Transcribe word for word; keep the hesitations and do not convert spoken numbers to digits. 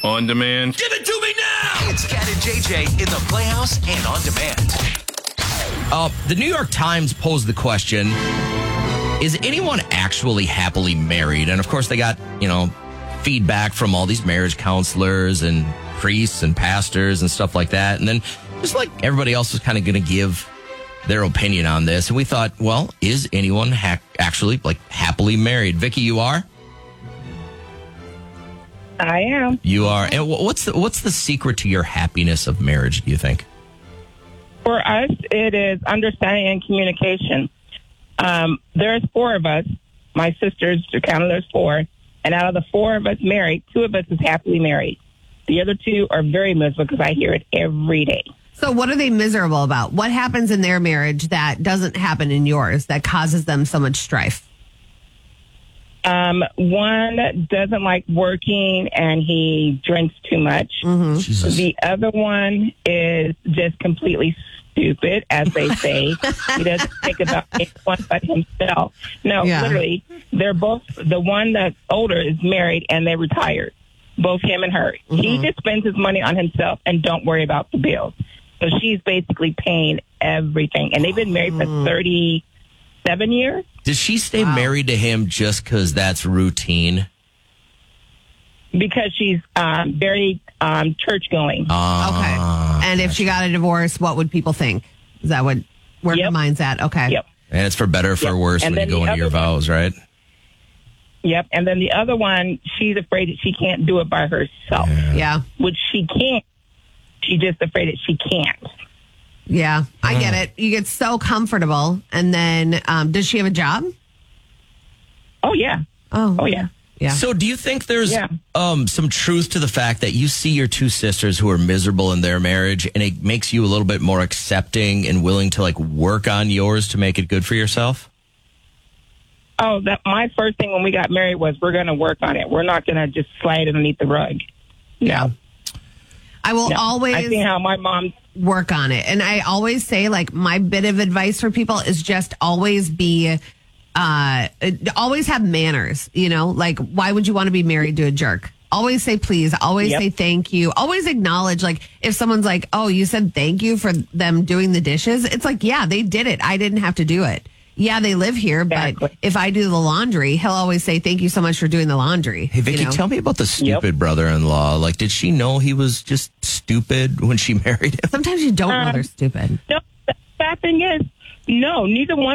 On demand. Give it to me now! It's Cat and J J in the Playhouse and on demand. Uh, the New York Times posed the question, is anyone actually happily married? And of course, they got, you know, feedback from all these marriage counselors and priests and pastors and stuff like that. And then just like everybody else was kind of going to give their opinion on this. And we thought, well, is anyone ha- actually like happily married? Vicky, you are? I am. You are. And what's the, what's the secret to your happiness of marriage, do you think? For us, it is understanding and communication. Um, there's four of us. My sisters, to count of there's four. And out of the four of us married, two of us is happily married. The other two are very miserable because I hear it every day. So what are they miserable about? What happens in their marriage that doesn't happen in yours that causes them so much strife? Um, one doesn't like working and he drinks too much. Mm-hmm. The other one is just completely stupid, as they say. He doesn't think about anyone but himself. No, Yeah. literally, they're both, the one that's older is married and they retired, both him and her. Mm-hmm. He just spends his money on himself and don't worry about the bills. So she's basically paying everything. And they've been married for thirty-seven years. Does she stay Wow. married to him just because that's routine? Because she's um, very um, church going. Uh, Okay. And if she got a divorce, what would people think? Is that what where Yep. her mind's at? Okay. Yep. And it's for better or for Yep. worse And when you then go the into your other one- vows, right? Yep. And then the other one, she's afraid that she can't do it by herself, Yeah. which she can't. She's just afraid that she can't. Yeah. I get it. You get so comfortable. And then um, does she have a job? Oh, yeah. Oh. Oh, yeah. Yeah. So do you think there's Yeah. um, some truth to the fact that you see your two sisters who are miserable in their marriage and it makes you a little bit more accepting and willing to like work on yours to make it good for yourself? Oh, that my first thing when we got married was we're going to work on it. We're not going to just slide it underneath the rug. Yeah. I will No. always I see how my mom... work on it. And I always say, like, my bit of advice for people is just always be, uh, always have manners, you know? Like, why would you want to be married to a jerk? Always say please. Always Yep. say thank you. Always acknowledge, like, if someone's like, oh, you said thank you for them doing the dishes. It's like, yeah, they did it. I didn't have to do it. Yeah, they live here, Exactly. but if I do the laundry, he'll always say thank you so much for doing the laundry. Hey, Vicky, you know? tell me about the stupid brother-in-law. Like, did she know he was just stupid when she married him? Sometimes you don't know Um, they're stupid. No, the bad thing is, no, neither one